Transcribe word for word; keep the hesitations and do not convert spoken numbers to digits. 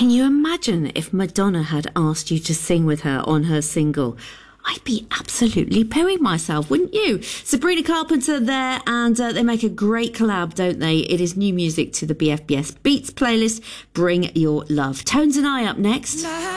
Can you imagine if Madonna had asked you to sing with her on her single? I'd be absolutely pooing myself, wouldn't you? Sabrina Carpenter there, and uh, they make a great collab, don't they? It is new music to the B F B S Beats playlist. Bring Your Love. Tones and I up next.